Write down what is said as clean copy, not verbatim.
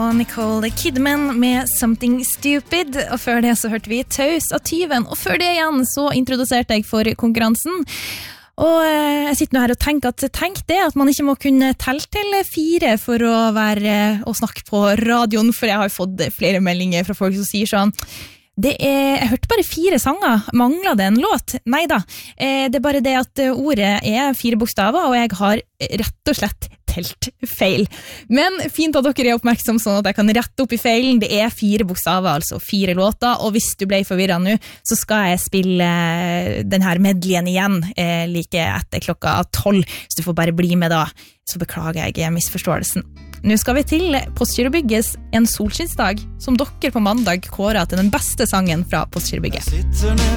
var Nicole Kidman med Something Stupid, og før det så hørte vi Taus av Tyven, og før det igjen så introduserte jeg for konkurransen. Og jeg sitter nå her og tenker tenk det at man ikke må kunne telle til 4 for å være og snakke på radioen, for jeg har fått flere meldinger fra folk som sier sånn jeg hørte bare 4 sanger, mangler det en låt? Neida, det er bare det at ordet 4 bokstaver, og jeg har rett og slett telt feil. Men fint at dere oppmerksom sånn at jeg kan rette opp i feilen. Det 4 bokstaver, altså 4 låter, og hvis du ble forvirret nå, så skal jeg spille den her medleyen igjen like etter klokka 12, så du får bare bli med da. Så beklager jeg misforståelsen. Nå skal vi til Postgirobygges En solskinnsdag, som dere på mandag kåret til den beste sangen fra Postgirobygget. Jeg sitter ned